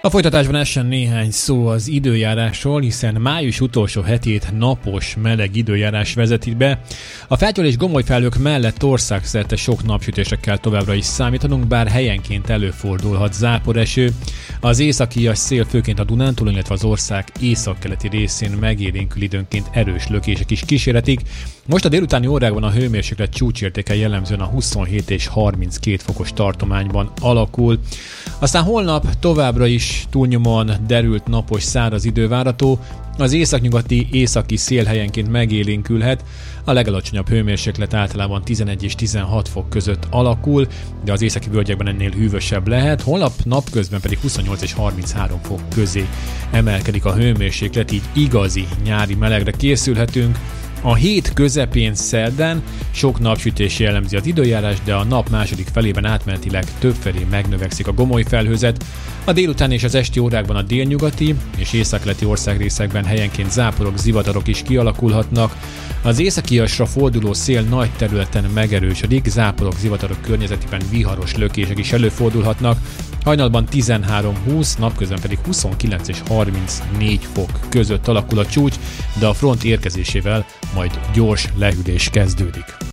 A folytatásban essen néhány szó az időjárásról, hiszen május utolsó hetét napos, meleg időjárás vezeti be. A feltyol és gomolyfelhők mellett országszerte sok napsütésre kell továbbra is számítanunk, bár helyenként előfordulhat záporeső. Az északias szél főként a Dunántúlon, illetve az ország északkeleti részén megélénkül, időnként erős lökések is kíséretik. Most a délutáni órákban a hőmérséklet csúcsértéke jellemzően a 27 és 32 fokos tartományban alakul. Aztán holnap továbbra is túlnyomóan derült, napos, száraz idő várható. Az északnyugati északi szél helyenként megélénkülhet, a legalacsonyabb hőmérséklet általában 11 és 16 fok között alakul, de az északi völgyekben ennél hűvösebb lehet, holnap napközben pedig 28 és 33 fok közé emelkedik a hőmérséklet, így igazi nyári melegre készülhetünk. A hét közepén szerdán sok napsütés jellemzi az időjárás, de a nap második felében átmenetileg többfelé megnövekszik a gomolyfelhőzet. A délután és az esti órákban a délnyugati és északkeleti országrészekben helyenként záporok, zivatarok is kialakulhatnak. Az északiasra forduló szél nagy területen megerősödik, záporok, zivatarok környezetében viharos lökések is előfordulhatnak. Hajnalban 13-20, napközben pedig 29 és 34 fok között alakul a csúcs, de a front érkezésével majd gyors lehűlés kezdődik.